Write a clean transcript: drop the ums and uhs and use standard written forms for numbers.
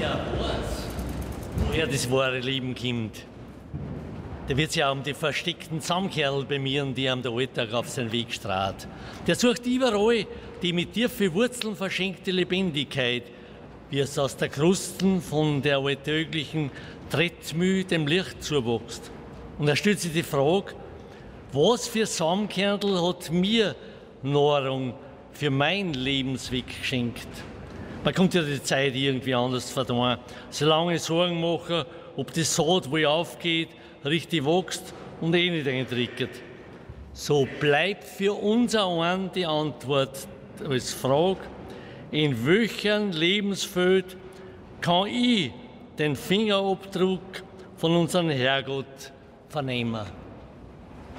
Woher das wahre Leben kommt. Der wird sich auch um die versteckten Zaumkerl bemühen, die ihm der Alltag auf seinen Weg strahlt. Der sucht überall die mit tiefen Wurzeln verschenkte Lebendigkeit, wie es aus der Krusten von der alltäglichen Tretmühl dem Licht zuwächst. Und er stellt sich die Frage, was für Saumkernel hat mir Nahrung für mein Lebensweg geschenkt? Man kommt ja die Zeit irgendwie anders verdammt. Solange Sorgen machen, ob die Saat wohl aufgeht, richtig wächst und nicht eintrickert. So bleibt für unser einen die Antwort als Frage, in welchem Lebensfeld kann ich den Fingerabdruck von unserem Herrgott vernehmen?